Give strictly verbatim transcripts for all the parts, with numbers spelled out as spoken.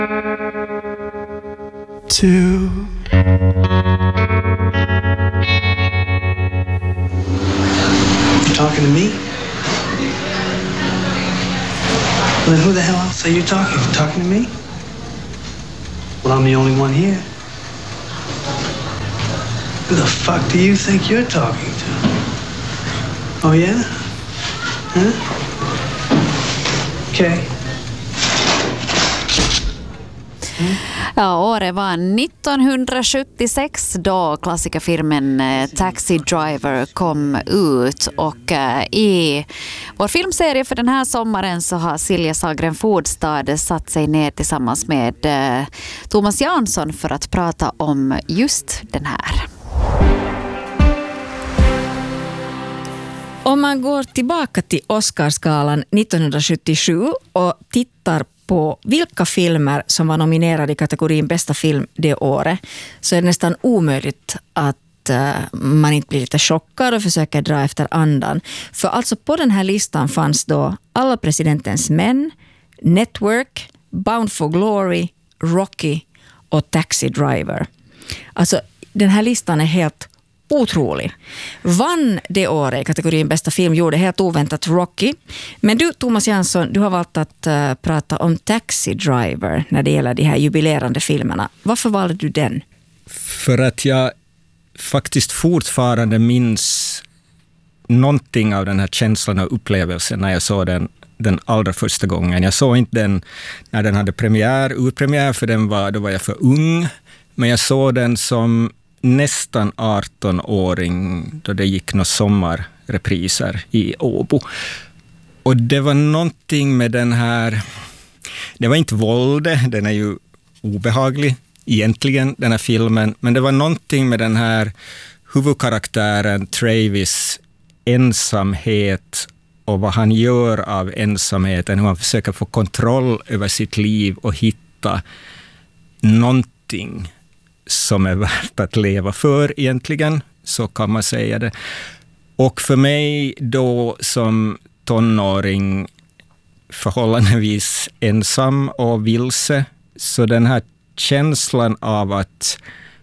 Two. You talking to me? Well, then who the hell else are you talking to? Talking to me? Well, I'm the only one here. Who the fuck do you think you're talking to? Oh, yeah? Huh? Okay. Mm. Ja, året var nittonhundrasjuttiosex då klassikerfilmen Taxi Driver kom ut, och i vår filmserie för den här sommaren så har Silja Sahlgren Fordstad satt sig ner tillsammans med Thomas Jansson för att prata om just den här. Om man går tillbaka till Oscarsgalan nittonhundrasjuttiosju och tittar på vilka filmer som var nominerade i kategorin bästa film det året, så är det nästan omöjligt att uh, man inte blir lite chockad och försöker dra efter andan. För alltså på den här listan fanns då Alla presidentens män, Network, Bound for Glory, Rocky och Taxi Driver. Alltså den här listan är helt otrolig. Vann det året i kategorin bästa film gjorde helt oväntat Rocky. Men du, Thomas Jansson, du har valt att uh, prata om Taxi Driver när det gäller de här jubilerande filmerna. Varför valde du den? För att jag faktiskt fortfarande minns någonting av den här känslan och upplevelsen när jag såg den den allra första gången. Jag såg inte den när den hade premiär, urpremiär, för den var, då var jag för ung. Men jag såg den som nästan arton-åring då det gick några sommarrepriser i Åbo. Och det var någonting med den här, det var inte våld, den är ju obehaglig egentligen, den här filmen, men det var någonting med den här huvudkaraktären Travis ensamhet och vad han gör av ensamheten, hur han försöker få kontroll över sitt liv och hitta någonting som är värt att leva för egentligen, så kan man säga det. Och för mig då som tonåring förhållandevis ensam och vilse, så den här känslan av att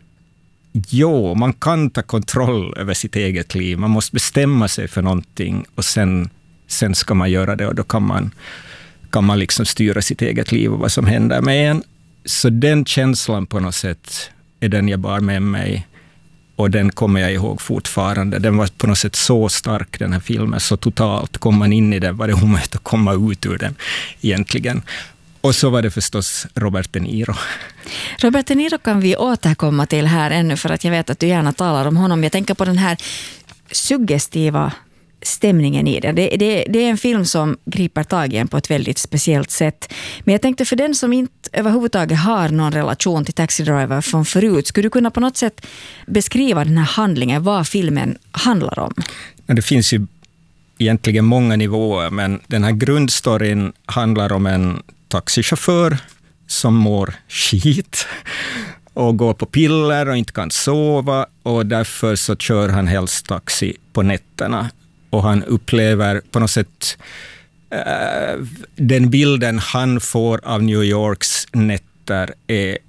jo, man kan ta kontroll över sitt eget liv, man måste bestämma sig för någonting och sen, sen ska man göra det, och då kan man, kan man liksom styra sitt eget liv och vad som händer med en. Så den känslan på något sätt är den jag bar med mig, och den kommer jag ihåg fortfarande. Den var på något sätt så stark, den här filmen, så totalt kom man in i den, var det omöjligt att komma ut ur den egentligen. Och så var det förstås Robert De Niro. Robert De Niro kan vi återkomma till här ännu, för att jag vet att du gärna talar om honom. Jag tänker på den här suggestiva stämningen i det. Det, det. det är en film som griper tag i en på ett väldigt speciellt sätt. Men jag tänkte för den som inte överhuvudtaget har någon relation till Taxi Driver från förut, skulle du kunna på något sätt beskriva den här handlingen, vad filmen handlar om? Det finns ju egentligen många nivåer, men den här grundstoryn handlar om en taxichaufför som mår skit och går på piller och inte kan sova, och därför så kör han helst taxi på nätterna. Och han upplever på något sätt äh, den bilden han får av New Yorks nätter är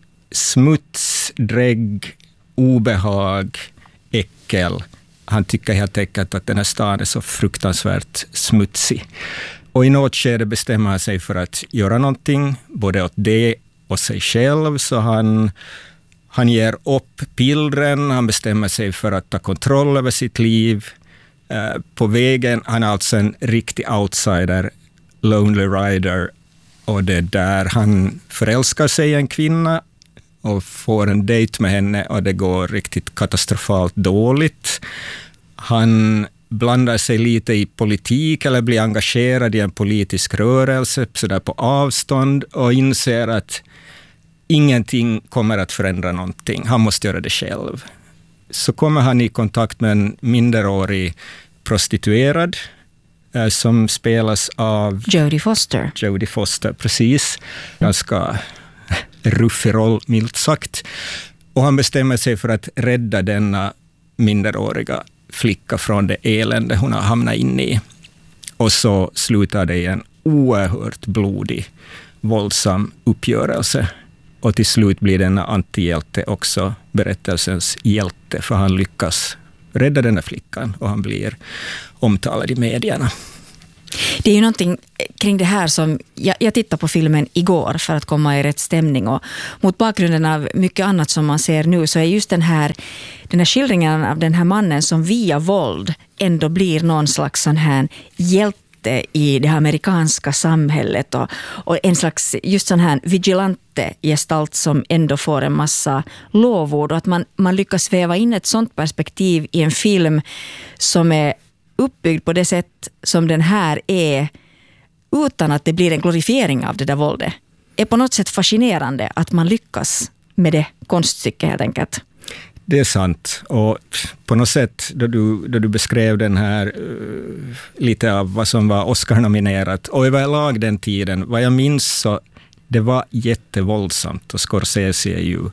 smuts, drägg, obehag, äckel. Han tycker helt enkelt att den här stan är så fruktansvärt smutsig. Och i något skede bestämmer han sig för att göra någonting, både åt det och sig själv. Så han, han ger upp pillren, han bestämmer sig för att ta kontroll över sitt liv. Uh, på vägen, han är alltså en riktig outsider, lonely rider, och det är där han förälskar sig i en kvinna och får en dejt med henne, och det går riktigt katastrofalt dåligt. Han blandar sig lite i politik eller blir engagerad i en politisk rörelse så där på avstånd, och inser att ingenting kommer att förändra någonting. Han måste göra det själv. Så kommer han i kontakt med en minderårig prostituerad eh, som spelas av Jodie Foster. Jodie Foster, precis. Ganska ruffig roll, milt sagt. Och han bestämmer sig för att rädda denna minderåriga flicka från det elände hon har hamnat in i. Och så slutar det i en oerhört blodig våldsam uppgörelse. Och till slut blir denna antihjälte också berättelsens hjälte, för han lyckas rädda den här flickan och han blir omtalad i medierna. Det är ju någonting kring det här som jag, jag tittade på filmen igår för att komma i rätt stämning, och mot bakgrunden av mycket annat som man ser nu så är just den här, den här skildringen av den här mannen som via våld ändå blir någon slags sån här hjälte i det amerikanska samhället och, och en slags just sån här vigilante gestalt som ändå får en massa lovord, och att man, man lyckas väva in ett sånt perspektiv i en film som är uppbyggd på det sätt som den här är utan att det blir en glorifiering av det där våldet, är på något sätt fascinerande att man lyckas med det konststycket helt enkelt. Det är sant, och på något sätt då du, då du beskrev den här uh, lite av vad som var Oscar-nominerat och överlag den tiden, vad jag minns så det var jättevåldsamt, och Scorsese är ju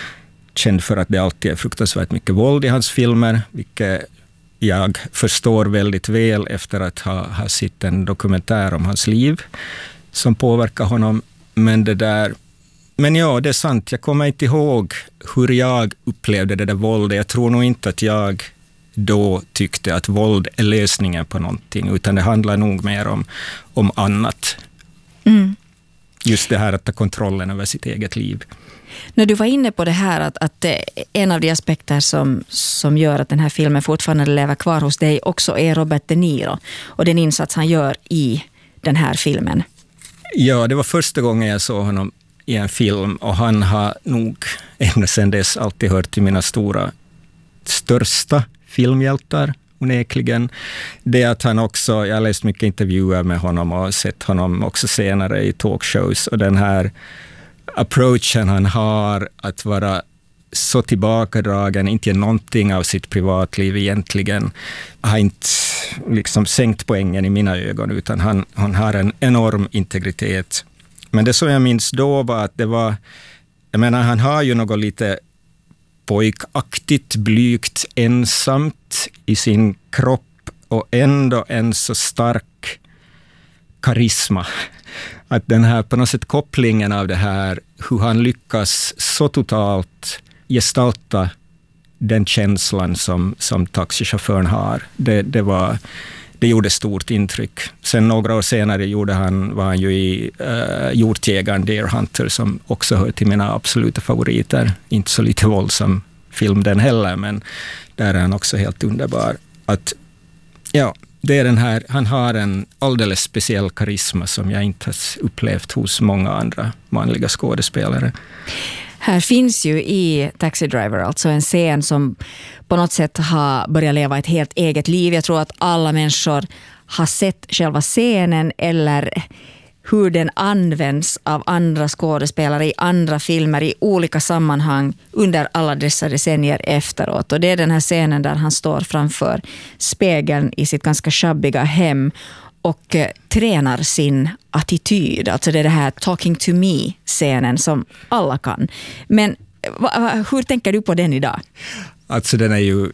känd för att det alltid är fruktansvärt mycket våld i hans filmer, vilket jag förstår väldigt väl efter att ha, ha sett en dokumentär om hans liv som påverkar honom. Men det där, men ja, det är sant. Jag kommer inte ihåg hur jag upplevde det där våldet. Jag tror nog inte att jag då tyckte att våld är lösningen på någonting, utan det handlar nog mer om, om annat. Mm. Just det här att ta kontrollen över sitt eget liv. När du var inne på det här att, att en av de aspekter som, som gör att den här filmen fortfarande lever kvar hos dig också är Robert De Niro och den insats han gör i den här filmen. Ja, det var första gången jag såg honom i en film, och han har nog ända sedan dess alltid hört till mina stora, största filmhjältar, onekligen. Det att han också, jag har läst mycket intervjuer med honom och sett honom också senare i talkshows, och den här approachen han har att vara så tillbakadragen, inte ge någonting av sitt privatliv egentligen, har inte liksom sänkt poängen i mina ögon, utan han, han har en enorm integritet. Men det som jag minns då var att det var, jag menar, han har ju något lite pojkaktigt, blygt, ensamt i sin kropp och ändå en så stark karisma. Att den här på något sätt kopplingen av det här, hur han lyckas så totalt gestalta den känslan som, som taxichauffören har. Det, det, var, det gjorde stort intryck. Sen några år senare gjorde han, var han ju i uh, Hjortjägaren Deer Hunter, som också hör till mina absoluta favoriter. Inte så lite våldsam film den heller, men där är han också helt underbar. Att, ja, det är den här, han har en alldeles speciell karisma som jag inte har upplevt hos många andra manliga skådespelare. Här finns ju i Taxi Driver alltså en scen som på något sätt har börjat leva ett helt eget liv. Jag tror att alla människor har sett själva scenen eller hur den används av andra skådespelare i andra filmer i olika sammanhang under alla dessa decennier efteråt. Och det är den här scenen där han står framför spegeln i sitt ganska shabbiga hem och eh, tränar sin attityd. Alltså det är det här talking to me-scenen som alla kan. Men va, hur tänker du på den idag? Alltså den är ju...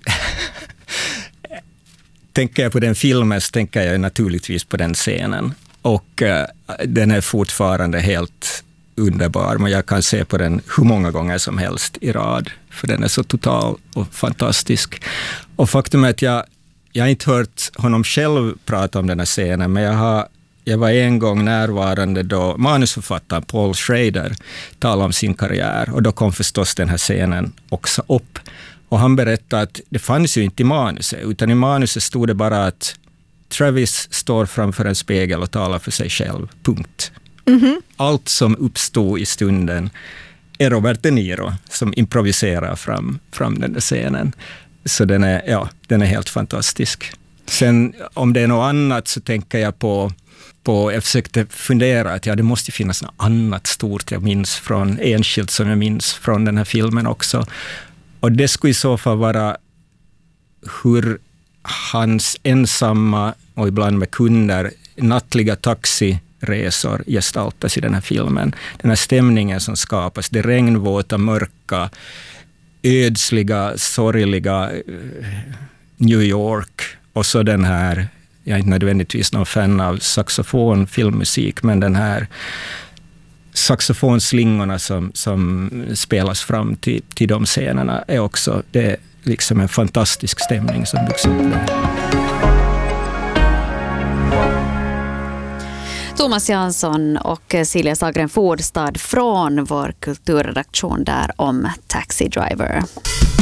tänker jag på den filmen så tänker jag naturligtvis på den scenen. Och uh, den är fortfarande helt underbar. Men jag kan se på den hur många gånger som helst i rad. För den är så total och fantastisk. Och faktum är att jag, jag har inte hört honom själv prata om den här scenen. Men jag, har, jag var en gång närvarande då manusförfattaren Paul Schrader talade om sin karriär. Och då kom förstås den här scenen också upp. Och han berättade att det fanns ju inte i manuset. Utan i manuset stod det bara att Travis står framför en spegel och talar för sig själv. Punkt. Mm-hmm. Allt som uppstod i stunden är Robert De Niro som improviserar fram, fram den där scenen. Så den är, ja, den är helt fantastisk. Sen om det är något annat så tänker jag på, på jag försökte fundera att ja, det måste finnas något annat stort jag minns från, enskilt som jag minns från den här filmen också. Och det skulle i så fall vara hur hans ensamma och ibland med kunder nattliga taxiresor gestaltas i den här filmen. Den här stämningen som skapas, det regnvåta, mörka, ödsliga, sorgliga New York och så den här, jag är inte nödvändigtvis någon fan av saxofon, filmmusik, men den här saxofonslingorna som, som spelas fram till, till de scenerna är också, det är liksom en fantastisk stämning som byggs upp där. Thomas Jansson och Silja Sahlgren Fordstad från vår kulturredaktion där om Taxi Driver.